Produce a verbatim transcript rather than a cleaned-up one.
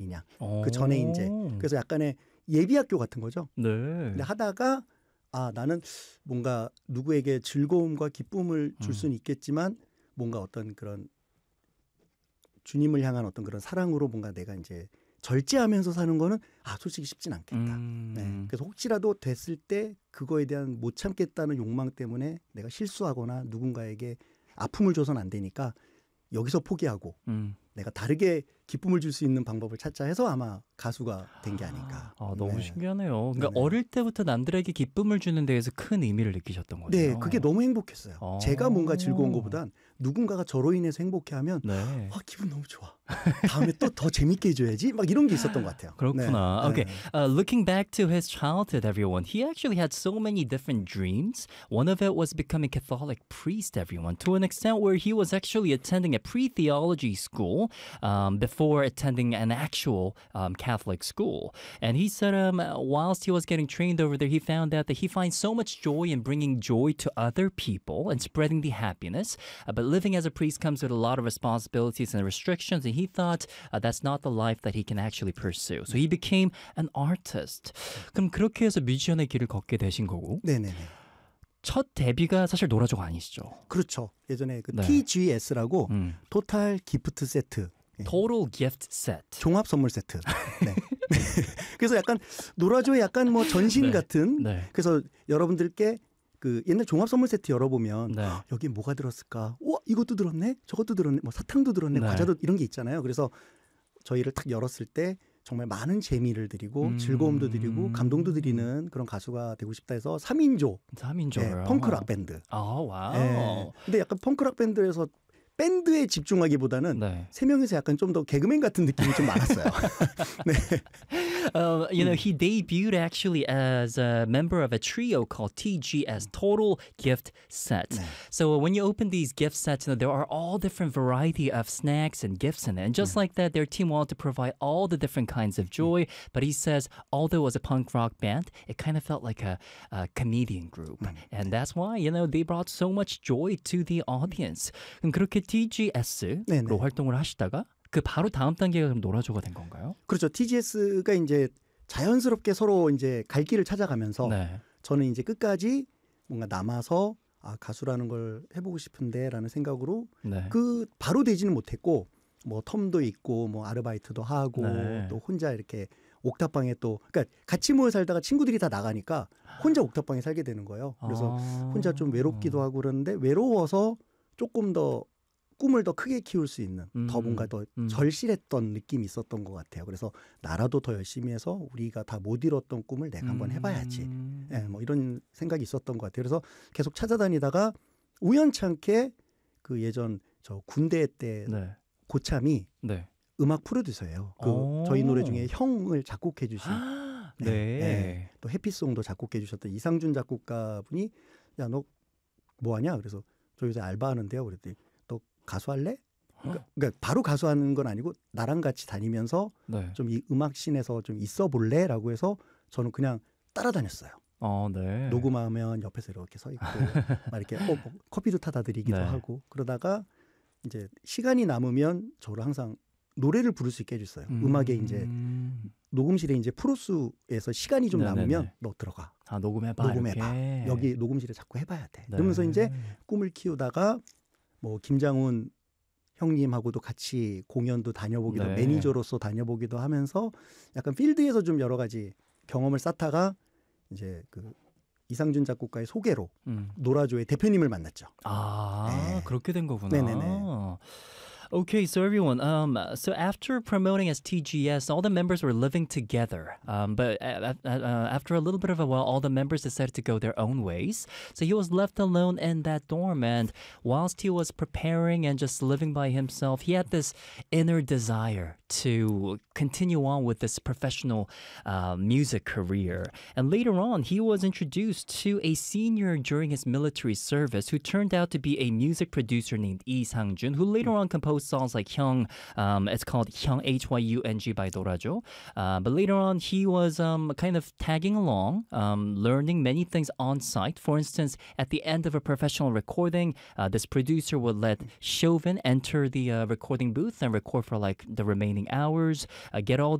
그냥. 그 전에 이제 그래서 약간의 예비학교 같은 거죠. 네. 근데 하다가 아 나는 뭔가 누구에게 즐거움과 기쁨을 줄 수는 있겠지만 뭔가 어떤 그런 주님을 향한 어떤 그런 사랑으로 뭔가 내가 이제 절제하면서 사는 거는 아 솔직히 쉽진 않겠다. 음. 네. 그래서 혹시라도 됐을 때 그거에 대한 못 참겠다는 욕망 때문에 내가 실수하거나 누군가에게 아픔을 줘서는 안 되니까 여기서 포기하고 음. 내가 다르게 기쁨을 줄 수 있는 방법을 찾자 해서 아마 가수가 된 게 아닌가. 아, 너무 네. 신기하네요. 그러니까 네네. 어릴 때부터 남들에게 기쁨을 주는 데에서 큰 의미를 느끼셨던 거죠. 네, 그게 너무 행복했어요. 어. 제가 뭔가 즐거운 것보단 누군가가 저로 인해서 행복해하면 네. 아, 기분 너무 좋아. 다음에 또 더 재밌게 해줘야지. 막 이런 게 있었던 것 같아요. 그렇구나. 네. Okay. 네. Uh, looking back to his childhood, everyone, he actually had so many different dreams. One of it was becoming a Catholic priest, everyone, to an extent where he was actually attending a pre-theology school um, before attending an actual um, Catholic school. And he said um, whilst he was getting trained over there, he found out that he finds so much joy in bringing joy to other people and spreading the happiness. Uh, but living as a priest comes with a lot of responsibilities and restrictions, and he thought uh, that's not the life that he can actually pursue. So he became an artist. 그럼 그렇게 해서 뮤지션의 길을 걷게 되신 거고 네네네. 첫 데뷔가 사실 노라조가 아니시죠? 그렇죠. 예전에 그 네. 티지에스라고 음. 토탈 기프트 세트. Total Gift Set. 종합 선물 세트. 네. 그래서 약간 노라조의 약간 뭐 전신 네. 같은. 네. 그래서 여러분들께 그 옛날 종합 선물 세트 열어보면 네. 여기 뭐가 들었을까? 와 이것도 들었네, 저것도 들었네, 뭐 사탕도 들었네, 네. 과자도 이런 게 있잖아요. 그래서 저희를 탁 열었을 때 정말 많은 재미를 드리고 음. 즐거움도 드리고 감동도 드리는 그런 가수가 되고 싶다 해서 삼인조 삼인조요. 네, 펑크락 밴드. 아, 와우. 네. 근데 약간 펑크락 밴드에서 밴드에 집중하기보다는 네. 세 명이서 약간 좀 더 개그맨 같은 느낌이 좀 많았어요. 네. Uh, you know, he debuted actually as a member of a trio called T G S, Total Gift Set. 네. So when you open these gift sets, you know, there are all different variety of snacks and gifts in it. And just like that, their team wanted to provide all the different kinds of joy. But he says, although it was a punk rock band, it kind of felt like a, a comedian group. And that's why, you know, they brought so much joy to the audience. 그럼 그렇게 티지에스로 네네. 활동을 하시다가 그 바로 다음 단계가 그럼 노라조가 된 건가요? 그렇죠. 티지에스가 이제 자연스럽게 서로 이제 갈 길을 찾아가면서 네. 저는 이제 끝까지 뭔가 남아서 아, 가수라는 걸 해보고 싶은데라는 생각으로 네. 그 바로 되지는 못했고 뭐 텀도 있고 뭐 아르바이트도 하고 네. 또 혼자 이렇게 옥탑방에 또 그러니까 같이 모여 살다가 친구들이 다 나가니까 혼자 옥탑방에 살게 되는 거예요. 그래서 아. 혼자 좀 외롭기도 하고 그러는데 외로워서 조금 더 꿈을 더 크게 키울 수 있는 음, 더 뭔가 더 음. 절실했던 느낌이 있었던 것 같아요. 그래서 나라도 더 열심히 해서 우리가 다 못 이뤘던 꿈을 내가 한번 해봐야지. 음. 예, 뭐 이런 생각이 있었던 것 같아요. 그래서 계속 찾아다니다가 우연찮게 그 예전 저 군대 때 네. 고참이 네. 음악 프로듀서예요. 그 오. 저희 노래 중에 형을 작곡해 주신 네. 네. 또 해피송도 작곡해 주셨던 이상준 작곡가분이 야 너 뭐하냐? 그래서 저 요새 알바하는데요. 그랬더니 너 가수할래? 그러니까, 그러니까 바로 가수하는 건 아니고 나랑 같이 다니면서 네. 좀 이 음악 씬에서 좀 있어 볼래라고 해서 저는 그냥 따라다녔어요. 어, 네. 녹음하면 옆에서 이렇게 서 있고 막 이렇게 어, 뭐 커피도 타다 드리기도 네. 하고 그러다가 이제 시간이 남으면 저를 항상 노래를 부를 수 있게 해줬어요. 음. 음악에 이제 녹음실에 이제 프로수에서 시간이 좀 네네네. 남으면 너 들어가. 아, 녹음해봐. 녹음해봐. 이렇게. 여기 녹음실에 자꾸 해봐야 돼. 네. 그러면서 이제 꿈을 키우다가 뭐 김장훈 형님하고도 같이 공연도 다녀보기도 네. 매니저로서 다녀보기도 하면서 약간 필드에서 좀 여러 가지 경험을 쌓다가 이제 그 이상준 작곡가의 소개로 음. 노라조의 대표님을 만났죠. 아, 네. 그렇게 된 거구나. 네네네. Okay, so everyone, um, so after promoting as T G S, all the members were living together. Um, but uh, uh, uh, after a little bit of a while, all the members decided to go their own ways. So he was left alone in that dorm. And whilst he was preparing and just living by himself, he had this inner desire to continue on with this professional uh, music career. And later on, he was introduced to a senior during his military service who turned out to be a music producer named Lee Sang-jun, who later on composed songs like Hyung. Um, it's called Hyung, H Y U N G by Dorajo. Uh, but later on, he was um, kind of tagging along, um, learning many things on site. For instance, at the end of a professional recording, uh, this producer would let Chauvin enter the uh, recording booth and record for like the remaining hours, uh, get all